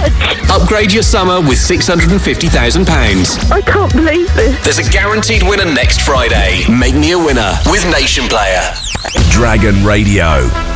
much? Upgrade your summer with £650,000. I can't believe this. There's a guaranteed winner next Friday. Make me a winner with Nation Player. Dragon Radio.